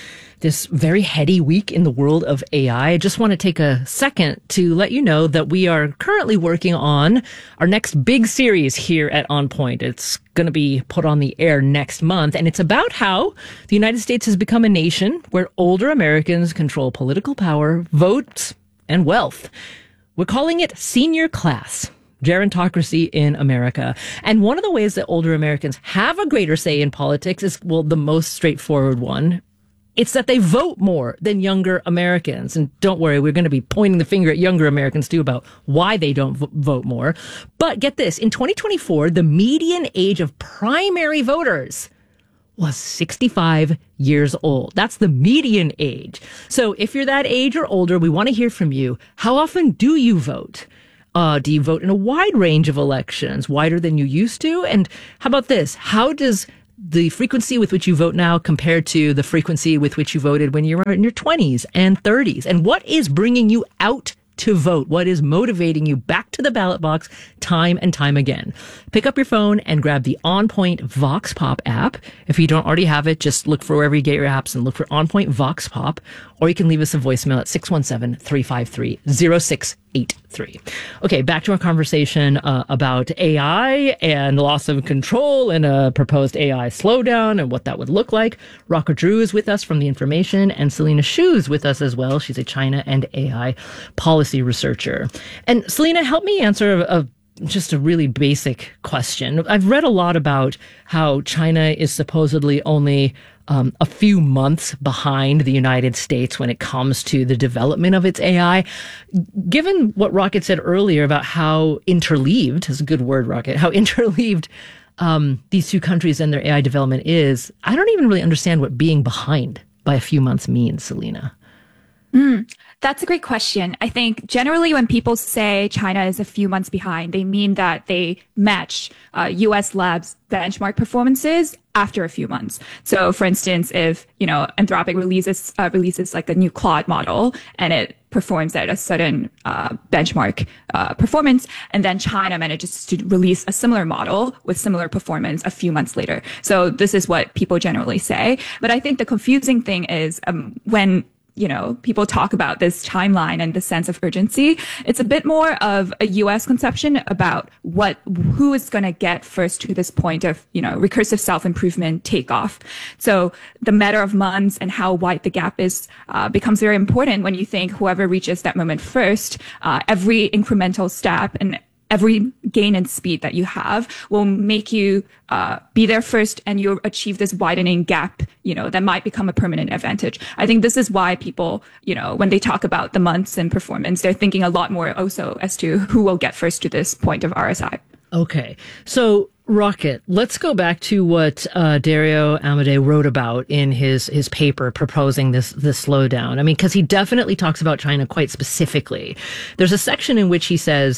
this very heady week in the world of AI. I just want to take a second to let you know that we are currently working on our next big series here at On Point. It's going to be put on the air next month, and it's about how the United States has become a nation where older Americans control political power, votes, and wealth. We're calling it Senior Class. Gerontocracy in America. And one of the ways that older Americans have a greater say in politics is, well, the most straightforward one. It's that they vote more than younger Americans. And don't worry, we're going to be pointing the finger at younger Americans too about why they don't vote more. But get this, in 2024, the median age of primary voters was 65 years old. That's the median age. So if you're that age or older, we want to hear from you. How often do you vote? Do you vote in a wide range of elections, wider than you used to? And how about this? How does the frequency with which you vote now compare to the frequency with which you voted when you were in your 20s and 30s? And what is bringing you out to vote? What is motivating you back to the ballot box time and time again? Pick up your phone and grab the On Point Vox Pop app. If you don't already have it, just look for wherever you get your apps and look for On Point Vox Pop, or you can leave us a voicemail at 617-353-0683. Okay, back to our conversation about AI and loss of control and a proposed AI slowdown and what that would look like. Rocket Drew is with us from The Information, and Selena Xu is with us as well. She's a China and AI policy researcher. And Selena, help me answer just a really basic question. I've read a lot about how China is supposedly only a few months behind the United States when it comes to the development of its AI. Given what Rocket said earlier about how interleaved, is a good word, Rocket, how interleaved these two countries and their AI development is, I don't even really understand what being behind by a few months means, Selena. That's a great question. I think generally when people say China is a few months behind, they mean that they match U.S. labs' benchmark performances after a few months. So, for instance, if Anthropic releases like a new Claude model and it performs at a certain benchmark performance, and then China manages to release a similar model with similar performance a few months later. So this is what people generally say. But I think the confusing thing is when people talk about this timeline and the sense of urgency, it's a bit more of a U.S. conception about who is going to get first to this point of, recursive self-improvement takeoff. So the matter of months and how wide the gap is becomes very important when you think whoever reaches that moment first, every incremental step and every gain in speed that you have will make you be there first, and you'll achieve this widening gap, that might become a permanent advantage. I think this is why people, when they talk about the months and performance, they're thinking a lot more also as to who will get first to this point of RSI. Okay. So, Rocket, let's go back to what Dario Amodei wrote about in his paper proposing this slowdown. I mean, because he definitely talks about China quite specifically. There's a section in which he says,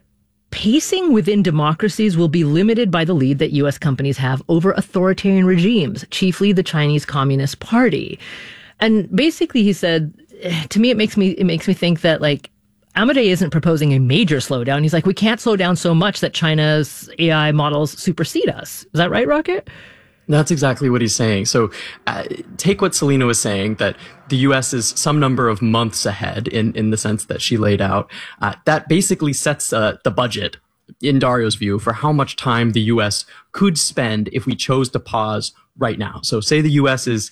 pacing within democracies will be limited by the lead that U.S. companies have over authoritarian regimes, chiefly the Chinese Communist Party. And basically, he said, to me, it makes me think that Amodei isn't proposing a major slowdown. He's like, we can't slow down so much that China's AI models supersede us. Is that right, Rocket? That's exactly what he's saying. So take what Selena was saying, that the U.S. is some number of months ahead in the sense that she laid out. That basically sets the budget, in Dario's view, for how much time the U.S. could spend if we chose to pause right now. So say the U.S. is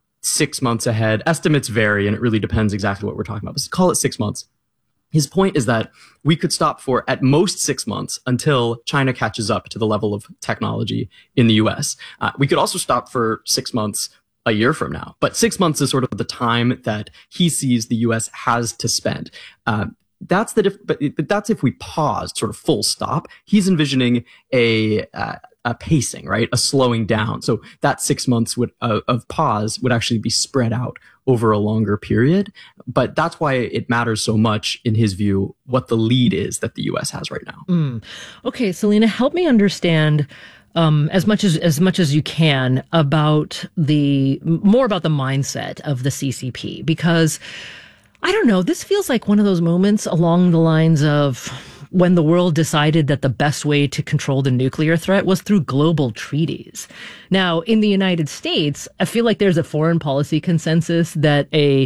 6 months ahead. Estimates vary, and it really depends exactly what we're talking about. But call it 6 months. His point is that we could stop for at most 6 months until China catches up to the level of technology in the US. We could also stop for 6 months a year from now. But 6 months is sort of the time that he sees the US has to spend. That's but that's if we paused, sort of full stop. He's envisioning a pacing, right? A slowing down. So that 6 months of pause would actually be spread out over a longer period. But that's why it matters so much, in his view, what the lead is that the U.S. has right now. Okay, Selena, help me understand as much as you can about more about the mindset of the CCP, because I don't know, this feels like one of those moments along the lines of when the world decided that the best way to control the nuclear threat was through global treaties. Now, in the United States, I feel like there's a foreign policy consensus that a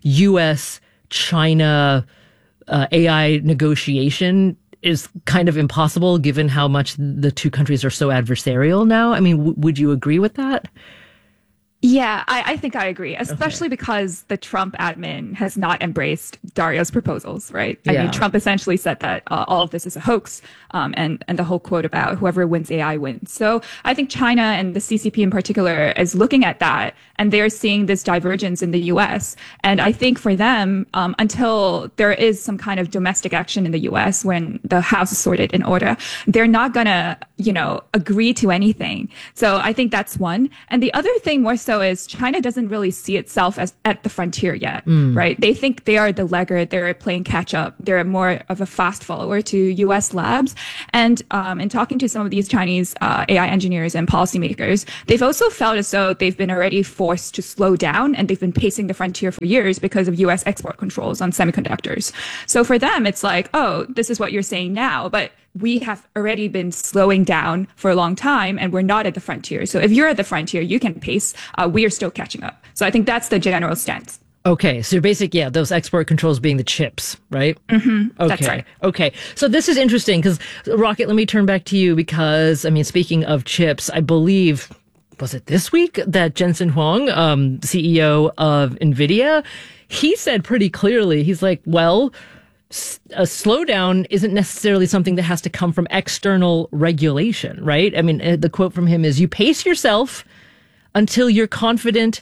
U.S.-China AI negotiation is kind of impossible given how much the two countries are so adversarial now. I mean, would you agree with that? Yeah, I think I agree, especially because the Trump admin has not embraced Dario's proposals, right? I mean, Trump essentially said that all of this is a hoax, and the whole quote about whoever wins AI wins. So I think China and the CCP in particular is looking at that, and they're seeing this divergence in the U.S. And I think for them, until there is some kind of domestic action in the U.S. when the House is sorted in order, they're not gonna, agree to anything. So I think that's one. And the other thing more so is China doesn't really see itself as at the frontier yet, right? They think they are the laggard. They're playing catch up. They're more of a fast follower to U.S. labs. And in talking to some of these Chinese AI engineers and policymakers, they've also felt as though they've been already forced to slow down, and they've been pacing the frontier for years because of U.S. export controls on semiconductors. So for them, it's like, oh, this is what you're saying now, but we have already been slowing down for a long time, and we're not at the frontier. So if you're at the frontier, you can pace. We are still catching up. So I think that's the general stance. Okay, so those export controls being the chips, right? Mm-hmm. Okay. That's right. Okay, so this is interesting because, Rocket, let me turn back to you because, I mean, speaking of chips, I believe, was it this week that Jensen Huang, CEO of NVIDIA, he said pretty clearly, he's like, well, a slowdown isn't necessarily something that has to come from external regulation, right? I mean, the quote from him is, you pace yourself until you're confident,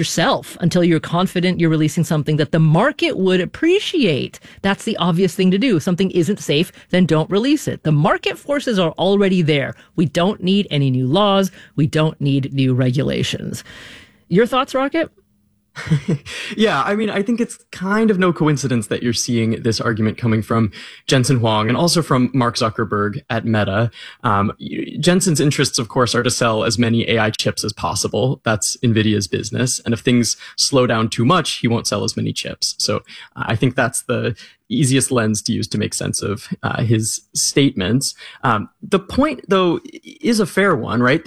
you're releasing something that the market would appreciate. That's the obvious thing to do. If something isn't safe, then don't release it. The market forces are already there. We don't need any new laws. We don't need new regulations. Your thoughts, Rocket? Yeah, I mean, I think it's kind of no coincidence that you're seeing this argument coming from Jensen Huang and also from Mark Zuckerberg at Meta. Jensen's interests, of course, are to sell as many AI chips as possible. That's NVIDIA's business. And if things slow down too much, he won't sell as many chips. So I think that's the easiest lens to use to make sense of his statements. The point, though, is a fair one, right?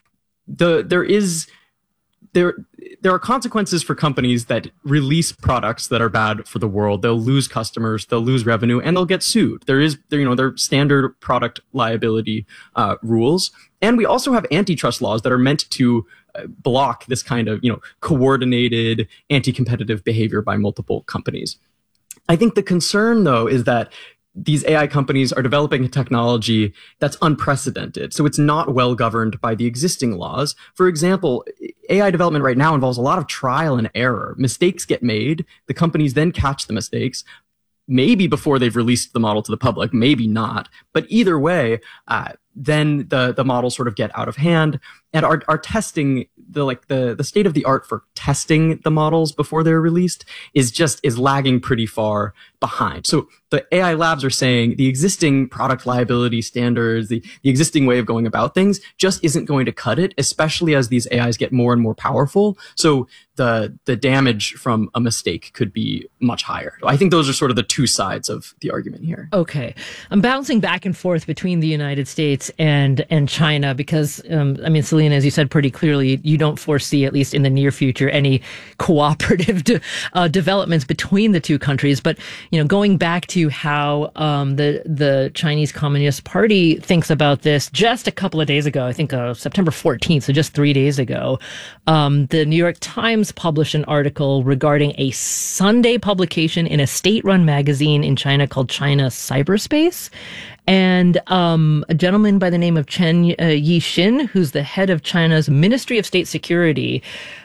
There are consequences for companies that release products that are bad for the world. They'll lose customers, they'll lose revenue, and they'll get sued. There are standard product liability rules. And we also have antitrust laws that are meant to block this kind of, coordinated anti-competitive behavior by multiple companies. I think the concern, though, is that these AI companies are developing a technology that's unprecedented. So it's not well governed by the existing laws. For example, AI development right now involves a lot of trial and error. Mistakes get made. The companies then catch the mistakes, maybe before they've released the model to the public, maybe not. But either way, then the models sort of get out of hand, and our testing, the state of the art for testing the models before they're released is lagging pretty far behind. So the AI labs are saying the existing product liability standards, the existing way of going about things just isn't going to cut it, especially as these AIs get more and more powerful. So the damage from a mistake could be much higher. I think those are sort of the two sides of the argument here. Okay. I'm bouncing back and forth between the United States and China because, Selena, as you said pretty clearly, you don't foresee, at least in the near future, any cooperative developments between the two countries. But, going back to how the Chinese Communist Party thinks about this, just a couple of days ago, I think September 14th, so just 3 days ago, the New York Times published an article regarding a Sunday publication in a state-run magazine in China called China Cyberspace. And a gentleman by the name of Chen Yixin, who's the head of China's Ministry of State Security,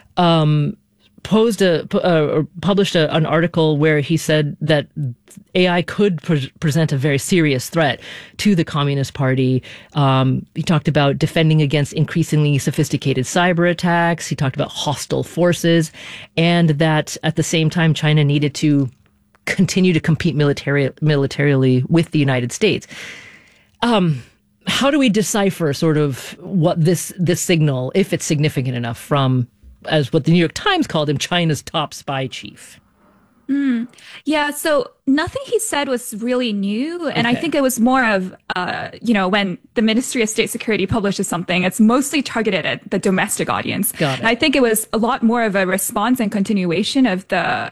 published an article where he said that AI could present a very serious threat to the Communist Party. He talked about defending against increasingly sophisticated cyber attacks. He talked about hostile forces, and that at the same time, China needed to continue to compete militarily with the United States. How do we decipher sort of what this signal, if it's significant enough, from, as what the New York Times called him, China's top spy chief? Yeah, so nothing he said was really new. And I think it was more of, when the Ministry of State Security publishes something, it's mostly targeted at the domestic audience. Got it. And I think it was a lot more of a response and continuation of the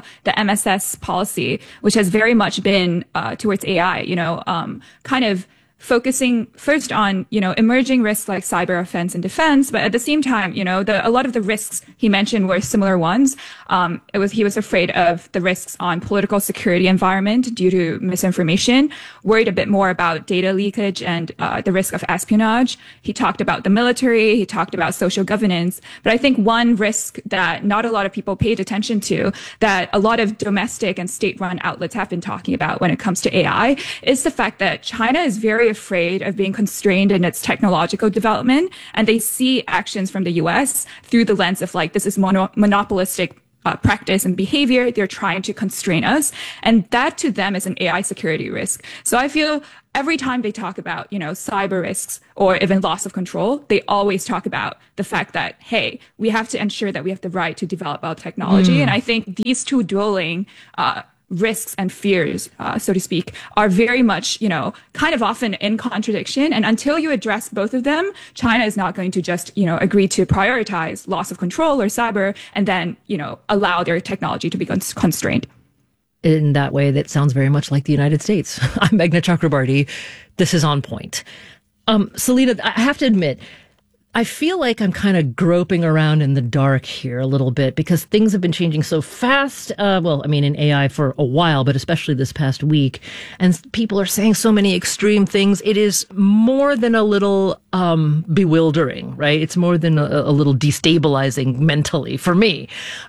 MSS policy, which has very much been towards AI, kind of focusing first on, emerging risks like cyber offense and defense, but at the same time, a lot of the risks he mentioned were similar ones. He was afraid of the risks on political security environment due to misinformation, worried a bit more about data leakage and the risk of espionage. He talked about the military, he talked about social governance, but I think one risk that not a lot of people paid attention to, that a lot of domestic and state-run outlets have been talking about when it comes to AI, is the fact that China is very afraid of being constrained in its technological development, and they see actions from the US through the lens of this is monopolistic practice and behavior. They're trying to constrain us, and that to them is an AI security risk. So I feel every time they talk about, cyber risks or even loss of control, they always talk about the fact that, hey, we have to ensure that we have the right to develop our technology. And I think these two dueling risks and fears, so to speak, are very much, kind of often in contradiction. And until you address both of them, China is not going to just, agree to prioritize loss of control or cyber and then, allow their technology to be constrained. In that way, that sounds very much like the United States. I'm Meghna Chakrabarty. This is On Point. Selena, I have to admit, I feel like I'm kind of groping around in the dark here a little bit because things have been changing so fast. In AI for a while, but especially this past week. And people are saying so many extreme things. It is more than a little bewildering, right? It's more than a little destabilizing mentally for me.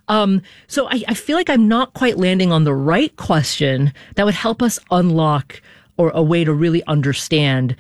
So I feel like I'm not quite landing on the right question that would help us unlock or a way to really understand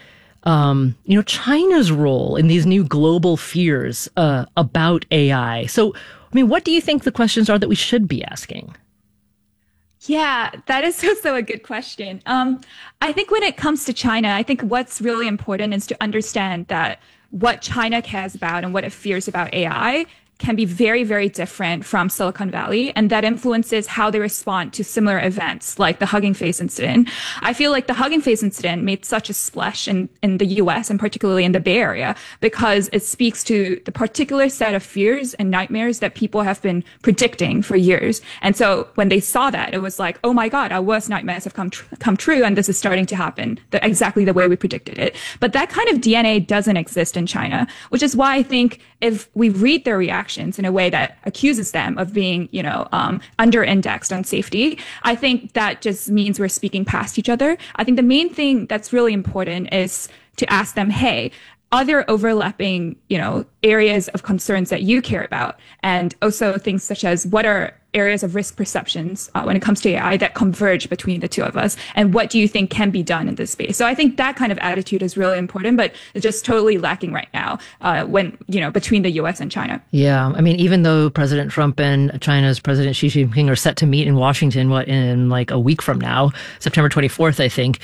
China's role in these new global fears about AI. So, what do you think the questions are that we should be asking? Yeah, that is also a good question. I think when it comes to China, I think what's really important is to understand that what China cares about and what it fears about AI can be very, very different from Silicon Valley, and that influences how they respond to similar events like the Hugging Face incident. I feel like the Hugging Face incident made such a splash in the US and particularly in the Bay Area because it speaks to the particular set of fears and nightmares that people have been predicting for years. And so when they saw that, it was like, oh my God, our worst nightmares have come true, and this is starting to happen exactly the way we predicted it. But that kind of DNA doesn't exist in China, which is why I think if we read their reactions in a way that accuses them of being, under-indexed on safety, I think that just means we're speaking past each other. I think the main thing that's really important is to ask them, hey, are there overlapping, areas of concerns that you care about? And also things such as what are areas of risk perceptions when it comes to AI that converge between the two of us? And what do you think can be done in this space? So I think that kind of attitude is really important, but it's just totally lacking right now between the US and China. Yeah. Even though President Trump and China's President Xi Jinping are set to meet in Washington, in like a week from now, September 24th, I think,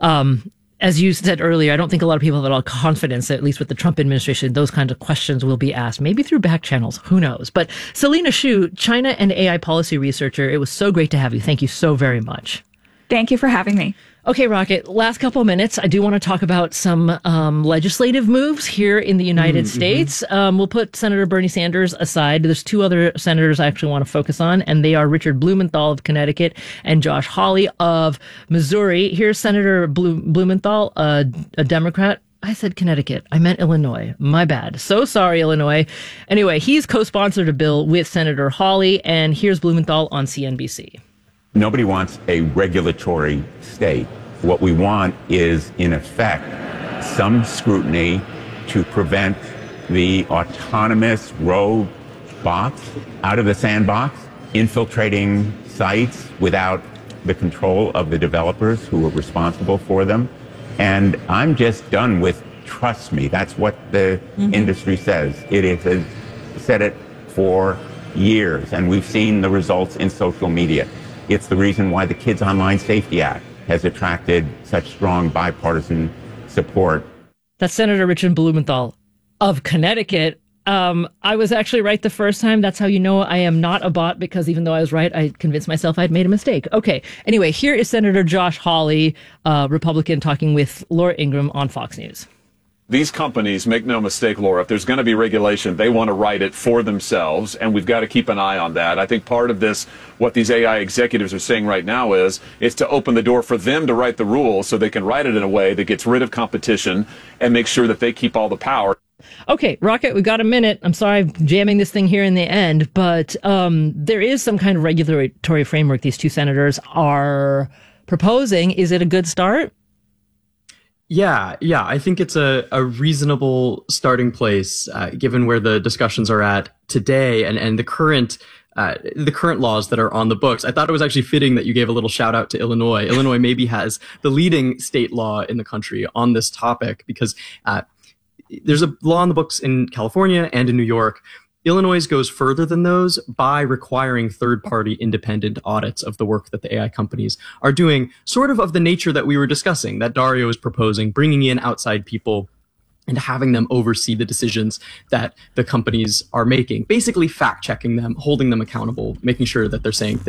as you said earlier, I don't think a lot of people have a lot of confidence that at least with the Trump administration, those kinds of questions will be asked, maybe through back channels. Who knows? But Selena Xu, China and AI policy researcher, it was so great to have you. Thank you so very much. Thank you for having me. Okay, Rocket, last couple of minutes. I do want to talk about some legislative moves here in the United States. We'll put Senator Bernie Sanders aside. There's two other senators I actually want to focus on, and they are Richard Blumenthal of Connecticut and Josh Hawley of Missouri. Here's Senator Blumenthal, a Democrat. I said Connecticut. I meant Illinois. My bad. So sorry, Illinois. Anyway, he's co-sponsored a bill with Senator Hawley, and here's Blumenthal on CNBC. Nobody wants a regulatory state. What we want is, in effect, some scrutiny to prevent the autonomous rogue bots out of the sandbox, infiltrating sites without the control of the developers who are responsible for them. And I'm just done with trust me. That's what the industry says. It has said it for years, and we've seen the results in social media. It's the reason why the Kids Online Safety Act has attracted such strong bipartisan support. That's Senator Richard Blumenthal of Connecticut. I was actually right the first time. That's how you know I am not a bot, because even though I was right, I convinced myself I'd made a mistake. Okay. Anyway, here is Senator Josh Hawley, Republican, talking with Laura Ingraham on Fox News. These companies, make no mistake, Laura, if there's going to be regulation, they want to write it for themselves, and we've got to keep an eye on that. I think part of this, what these AI executives are saying right now is to open the door for them to write the rules so they can write it in a way that gets rid of competition and make sure that they keep all the power. Okay, Rocket, we've got a minute. I'm sorry I'm jamming this thing here in the end, but there is some kind of regulatory framework these two senators are proposing. Is it a good start? Yeah, I think it's a reasonable starting place, given where the discussions are at today and the current laws that are on the books. I thought it was actually fitting that you gave a little shout out to Illinois. Illinois maybe has the leading state law in the country on this topic, because there's a law on the books in California and in New York. Illinois goes further than those by requiring third-party independent audits of the work that the AI companies are doing, sort of the nature that we were discussing, that Dario is proposing, bringing in outside people and having them oversee the decisions that the companies are making, basically fact-checking them, holding them accountable, making sure that they're saying things